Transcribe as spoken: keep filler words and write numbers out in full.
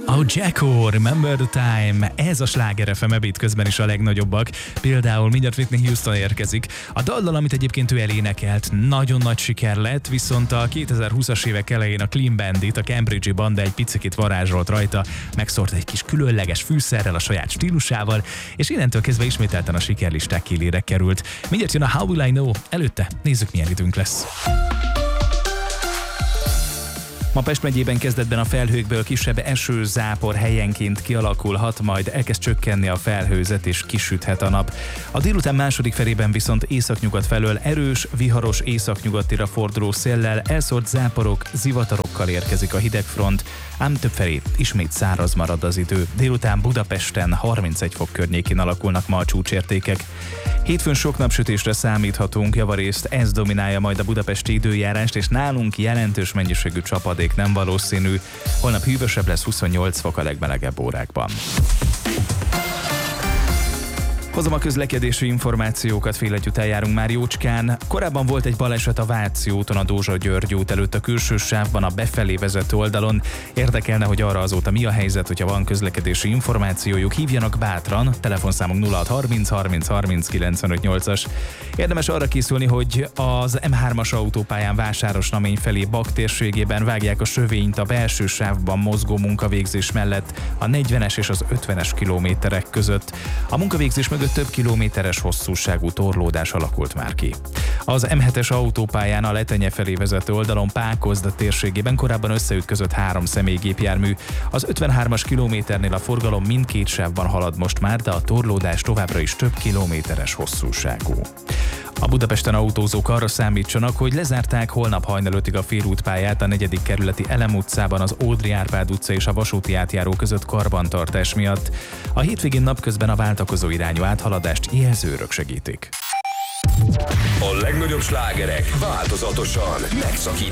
Oh Jacko, Remember the Time, ez a Sláger ef em ebéd közben is a legnagyobbak. Például mindjárt Whitney Houston érkezik. A dallal, amit egyébként ő elénekelt, nagyon nagy siker lett, viszont a kétezer-húszas évek elején a Clean Bandit, a Cambridge-i banda egy picit varázsolt rajta, megszórt egy kis különleges fűszerrel a saját stílusával, és innentől kezdve ismételten a sikerlisták élére került. Mindjárt jön a How Will I Know, előtte nézzük, milyen időnk lesz. Ma Pest megyében kezdetben a felhőkből kisebb esőzápor helyenként kialakulhat, majd elkezd csökkenni a felhőzet és kisüthet a nap. A délután második felében viszont északnyugat felől erős, viharos északnyugatira forduló széllel elszórt záporok, zivatarokkal érkezik a hidegfront, ám többfelé ismét száraz marad az idő. Délután Budapesten harmincegy fok környékén alakulnak ma a csúcsértékek. Hétfőn sok napsütésre számíthatunk, javarészt ez dominálja majd a budapesti időjárást, és nálunk jelentős mennyiségű csapadék nem valószínű. Holnap hűvösebb lesz, huszonnyolc fok a legmelegebb órákban. Hozom a közlekedési információkat, fél egy után járunk már jócskán. Korábban volt egy baleset a Váci úton, a Dózsa-György út előtt a külső sávban, a befelé vezető oldalon. Érdekelne, hogy arra azóta mi a helyzet, hogyha van közlekedési információjuk, hívjanak bátran, telefonszámunk nulla hat harminc harminc harminc kilencvenöt nyolcas. Érdemes arra készülni, hogy az em hármas autópályán Vásárosnamény felé Bak térségében vágják a sövényt a belső sávban mozgó munkavégzés mellett a negyvenes és az ötvenes kilométerek között. A munkavégzés mögött több kilométeres hosszúságú torlódás alakult már ki. Az em hetes autópályán a Letenye felé vezető oldalon Pákozd térségében korábban összeütközött három személygépjármű. Az ötvenhármas kilométernél a forgalom mindkét sávban halad most már, de a torlódás továbbra is több kilométeres hosszúságú. A Budapesten autózók arra számítsanak, hogy lezárták holnap hajnal ötig a félútpályát a negyedik kerületi Elem utcában az Ódri Árpád utca és a vasúti átjáró között karbantartás miatt. A hétvégén napközben a váltakozó irányú áthaladást jelzőrök segítik. A legnagyobb slágerek változatosan megszakítják